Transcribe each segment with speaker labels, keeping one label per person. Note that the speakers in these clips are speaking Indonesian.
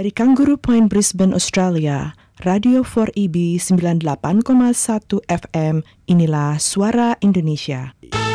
Speaker 1: Dari Kangaroo Point, Brisbane, Australia, Radio 4EB 98,1 FM, inilah Suara Indonesia.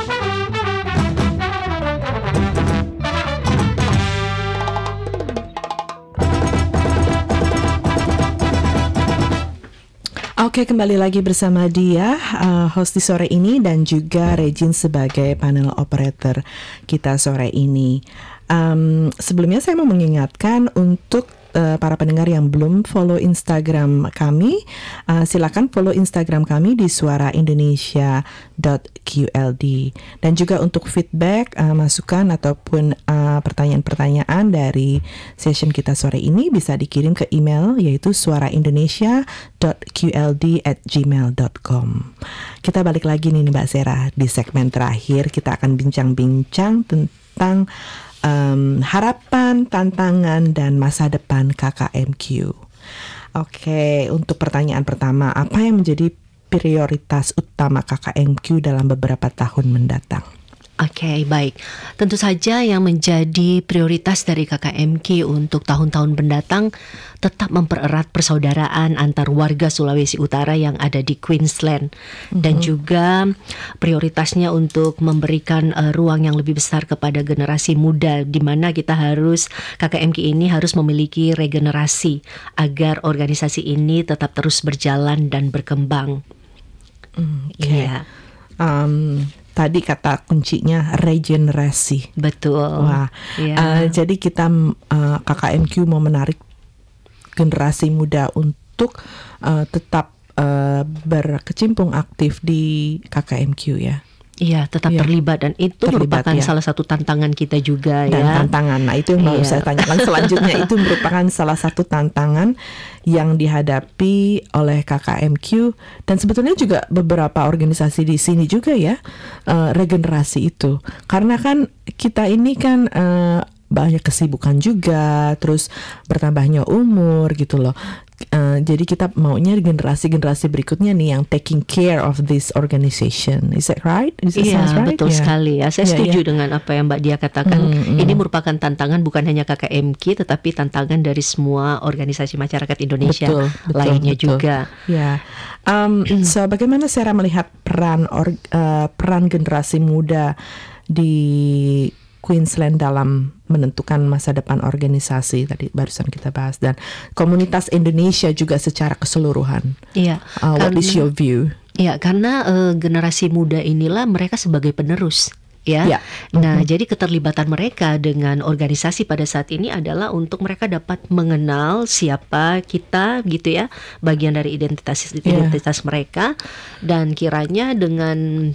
Speaker 1: Oke, kembali lagi bersama dia, host di sore ini, dan juga Regine sebagai panel operator kita sore ini. Sebelumnya saya mau mengingatkan untuk para pendengar yang belum follow Instagram kami, silakan follow Instagram kami di suaraindonesia.qld. Dan juga untuk feedback, masukan ataupun pertanyaan-pertanyaan dari session kita sore ini bisa dikirim ke email, yaitu suaraindonesia.qld@gmail.com. Kita balik lagi nih Mbak Sera, di segmen terakhir kita akan bincang-bincang tentang harapan, tantangan, dan masa depan KKMQ. Oke, untuk pertanyaan pertama, apa yang menjadi prioritas utama KKMQ dalam beberapa tahun mendatang?
Speaker 2: Oke, baik. Tentu saja yang menjadi prioritas dari KKMQ untuk tahun-tahun mendatang tetap mempererat persaudaraan antar warga Sulawesi Utara yang ada di Queensland. Dan juga prioritasnya untuk memberikan ruang yang lebih besar kepada generasi muda, di mana kita harus, KKMQ ini harus memiliki regenerasi agar organisasi ini tetap terus berjalan dan berkembang.
Speaker 1: Iya. Tadi kata kuncinya regenerasi.
Speaker 2: Betul.
Speaker 1: Wah, jadi kita KKMQ mau menarik generasi muda untuk tetap berkecimpung aktif di KKMQ ya.
Speaker 2: Iya, tetap terlibat, dan itu merupakan salah satu tantangan kita juga
Speaker 1: dan tantangan. Nah, itu yang mau saya tanyakan selanjutnya. Itu merupakan salah satu tantangan yang dihadapi oleh KKMQ, dan sebetulnya juga beberapa organisasi di sini juga ya, regenerasi itu. Karena kan kita ini kan banyak kesibukan juga, terus bertambahnya umur gitu loh. Jadi kita maunya generasi-generasi berikutnya nih yang taking care of this organization. Is that right?
Speaker 2: Iya, right? Betul sekali ya. Saya setuju dengan apa yang Mbak Dia katakan. Ini merupakan tantangan bukan hanya KKMQ, tetapi tantangan dari semua organisasi masyarakat Indonesia lainnya juga.
Speaker 1: Ya. So bagaimana Sarah melihat peran generasi muda di Queensland dalam menentukan masa depan organisasi, tadi barusan kita bahas, dan komunitas Indonesia juga secara keseluruhan.
Speaker 2: Iya.
Speaker 1: What is your view?
Speaker 2: Iya, karena generasi muda inilah mereka sebagai penerus. Ya. Nah, jadi keterlibatan mereka dengan organisasi pada saat ini adalah untuk mereka dapat mengenal siapa kita gitu ya, bagian dari identitas mereka, dan kiranya dengan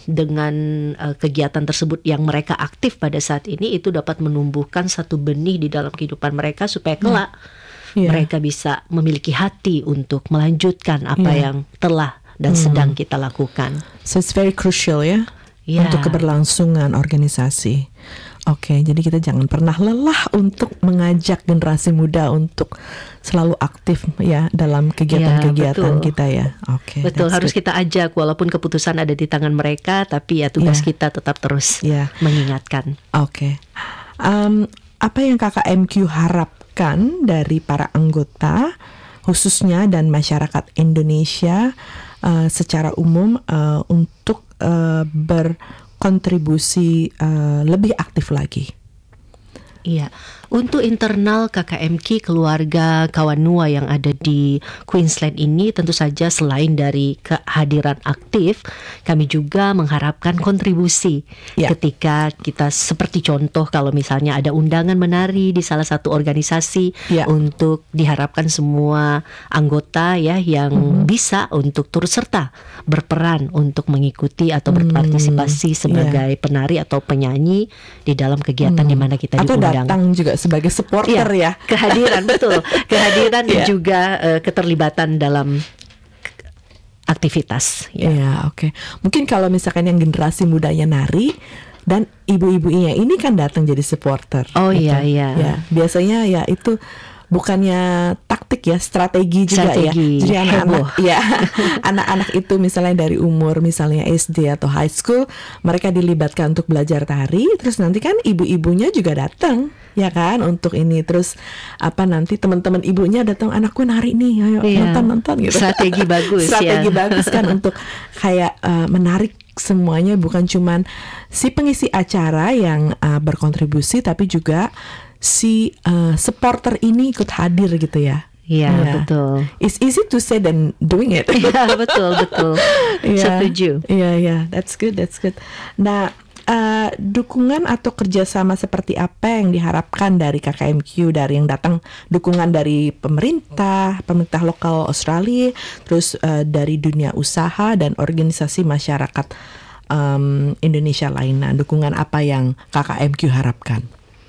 Speaker 2: kegiatan tersebut yang mereka aktif pada saat ini itu dapat menumbuhkan satu benih di dalam kehidupan mereka supaya kelak mereka bisa memiliki hati untuk melanjutkan apa yang telah dan sedang kita lakukan.
Speaker 1: So it's very crucial ya. Untuk keberlangsungan organisasi. Oke, jadi kita jangan pernah lelah untuk mengajak generasi muda untuk selalu aktif ya dalam kegiatan-kegiatan kita ya. Oke.
Speaker 2: Betul, harus kita ajak walaupun keputusan ada di tangan mereka, tapi ya tugas kita tetap terus mengingatkan.
Speaker 1: Oke. Apa yang KKMQ harapkan dari para anggota khususnya dan masyarakat Indonesia secara umum untuk berkontribusi lebih aktif lagi?
Speaker 2: Iya, untuk internal KKMQ keluarga Kawanua yang ada di Queensland ini, tentu saja selain dari kehadiran aktif, kami juga mengharapkan kontribusi ketika kita, seperti contoh kalau misalnya ada undangan menari di salah satu organisasi, untuk diharapkan semua anggota ya yang bisa untuk turut serta berperan untuk mengikuti atau berpartisipasi sebagai penari atau penyanyi di dalam kegiatan di mana kita diundang.
Speaker 1: Datang juga sebagai supporter ya.
Speaker 2: Kehadiran betul, kehadiran dan juga keterlibatan dalam aktivitas.
Speaker 1: Oke. Mungkin kalau misalkan yang generasi mudanya nari dan ibu-ibunya ini kan datang jadi supporter.
Speaker 2: Iya.
Speaker 1: Biasanya ya itu bukannya taktik ya, strategi juga ya. Jadi anak-anak ya, anak-anak itu misalnya dari umur misalnya SD atau high school, mereka dilibatkan untuk belajar tari, terus nanti kan ibu-ibunya juga datang, ya kan, untuk ini. Terus nanti teman-teman ibunya datang, anakku nari nih, ayo nonton gitu.
Speaker 2: Strategi bagus.
Speaker 1: Strategi bagus kan untuk kayak menarik semuanya, bukan cuman si pengisi acara yang berkontribusi, tapi juga si supporter ini ikut hadir gitu ya.
Speaker 2: Iya, betul.
Speaker 1: It's easy to say than doing it.
Speaker 2: Iya, betul. Setuju.
Speaker 1: Iya, that's good. Nah, dukungan atau kerjasama seperti apa yang diharapkan dari KKMQ, dari yang datang dukungan dari pemerintah lokal Australia, terus dari dunia usaha dan organisasi masyarakat Indonesia lainnya. Dukungan apa yang KKMQ harapkan?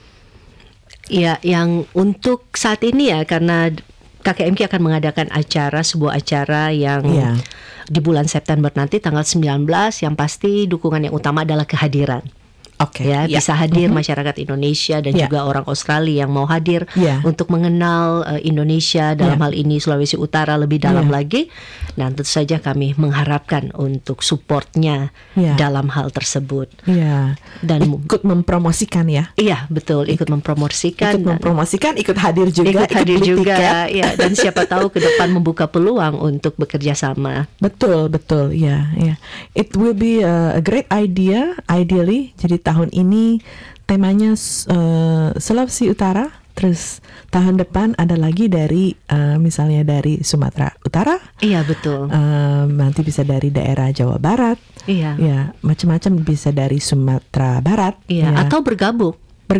Speaker 2: Ya, yang untuk saat ini ya, karena KKMQ akan mengadakan sebuah acara yang di bulan September nanti tanggal 19, yang pasti dukungan yang utama adalah kehadiran. Bisa hadir masyarakat Indonesia dan juga orang Australia yang mau hadir untuk mengenal Indonesia, dalam hal ini Sulawesi Utara lebih dalam lagi. Dan tentu saja kami mengharapkan untuk supportnya dalam hal tersebut. Dan
Speaker 1: ikut mempromosikan ya.
Speaker 2: Iya, betul, ikut mempromosikan.
Speaker 1: Ikut hadir juga.
Speaker 2: Ya, dan siapa tahu ke depan membuka peluang untuk bekerja sama.
Speaker 1: Betul, ya. It will be a great idea, ideally. Jadi tahun ini temanya Sulawesi Utara, terus tahun depan ada lagi dari misalnya dari Sumatera Utara. Iya, betul. Nanti bisa dari daerah Jawa Barat. Iya. Ya, macam-macam, bisa dari Sumatera Barat.
Speaker 2: Iya, atau bergabung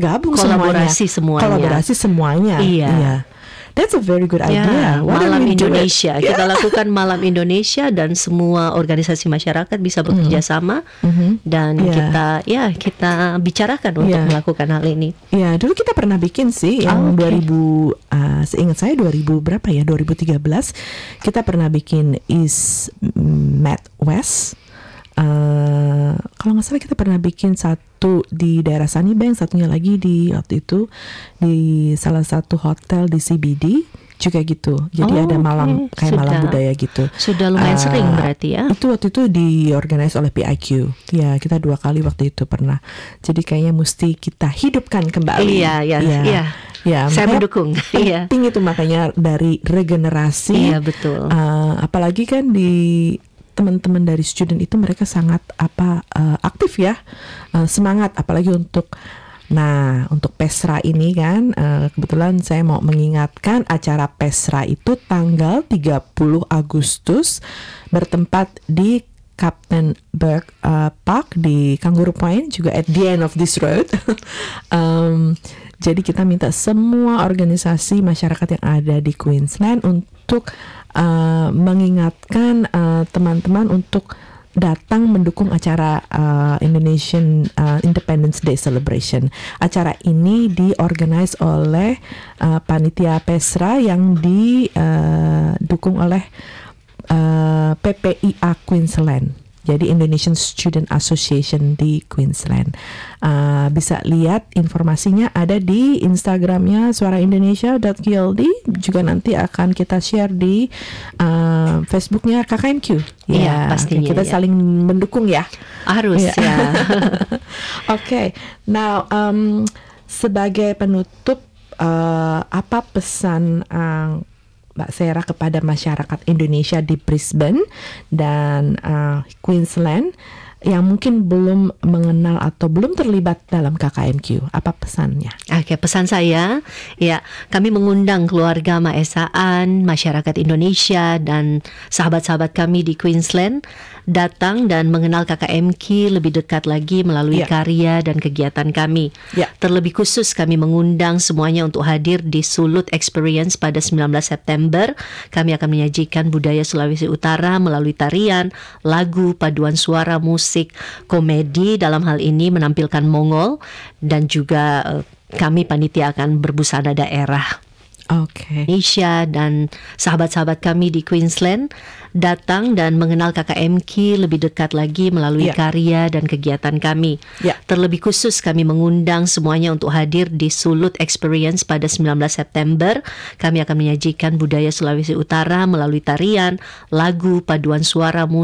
Speaker 1: kolaborasi semuanya. Iya. That's a very good idea.
Speaker 2: Malam Indonesia. Kita lakukan Malam Indonesia dan semua organisasi masyarakat bisa bekerja sama dan kita bicarakan untuk melakukan hal ini.
Speaker 1: Ya, dulu kita pernah bikin sih yang 2000, seingat saya 2000 berapa ya? 2013 kita pernah bikin East Met West. Kalau nggak salah kita pernah bikin satu di daerah Sunnybank, satunya lagi di waktu itu di salah satu hotel di CBD juga gitu. Jadi ada malam malam budaya gitu.
Speaker 2: Sudah lumayan sering berarti ya.
Speaker 1: Itu waktu itu diorganize oleh PIQ. Ya, kita 2 kali waktu itu pernah. Jadi kayaknya mesti kita hidupkan kembali.
Speaker 2: Iya. Ya, saya mendukung.
Speaker 1: Penting itu makanya dari regenerasi.
Speaker 2: Iya, betul.
Speaker 1: Apalagi kan di teman-teman dari student itu mereka sangat aktif ya, semangat, apalagi untuk PESRA ini kan, kebetulan saya mau mengingatkan acara PESRA itu tanggal 30 Agustus bertempat di Captain Burke Park di Kangaroo Point, juga at the end of this road. Jadi kita minta semua organisasi masyarakat yang ada di Queensland untuk mengingatkan teman-teman untuk datang mendukung acara Indonesian Independence Day Celebration. Acara ini diorganize oleh panitia PESRA yang didukung oleh PPIA Queensland. Jadi Indonesian Student Association di Queensland. Bisa lihat informasinya ada di Instagramnya suaraindonesia.qld. Juga nanti akan kita share di Facebooknya KKMQ.
Speaker 2: Iya, pastinya.
Speaker 1: Kita saling mendukung ya.
Speaker 2: Harus ya.
Speaker 1: Oke. Now sebagai penutup, apa pesan Mbak Sarah kepada masyarakat Indonesia di Brisbane dan Queensland yang mungkin belum mengenal atau belum terlibat dalam KKMQ? Apa pesannya?
Speaker 2: Oke, pesan saya, ya, kami mengundang keluarga Maesaan, masyarakat Indonesia dan sahabat-sahabat kami di Queensland datang dan mengenal KKMQ lebih dekat lagi melalui karya dan kegiatan kami. Terlebih khusus kami mengundang semuanya untuk hadir di Sulut Experience pada 19 September. Kami akan menyajikan budaya Sulawesi Utara melalui tarian, lagu, paduan suara, musik, komedi, dalam hal ini menampilkan Mongol, dan juga kami panitia akan berbusana daerah.
Speaker 1: Oke.
Speaker 2: Indonesia dan sahabat-sahabat kami di Queensland datang dan mengenal KKMK lebih dekat lagi melalui karya dan kegiatan kami. Terlebih khusus kami mengundang semuanya untuk hadir di Sulut Experience pada 19 September. Kami akan menyajikan budaya Sulawesi Utara melalui tarian, lagu, paduan suara, musik,